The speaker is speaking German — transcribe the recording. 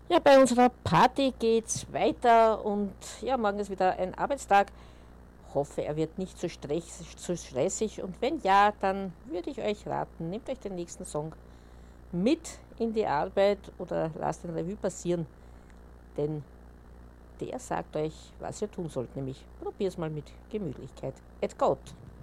Ja, bei unserer Party geht's weiter und ja, morgen ist wieder ein Arbeitstag. Hoffe, er wird nicht zu stressig und wenn ja, dann würde ich euch raten, nehmt euch den nächsten Song mit in die Arbeit oder lasst den Revue passieren, denn der sagt euch, was ihr tun sollt, nämlich probier's mal mit Gemütlichkeit. Et Gott!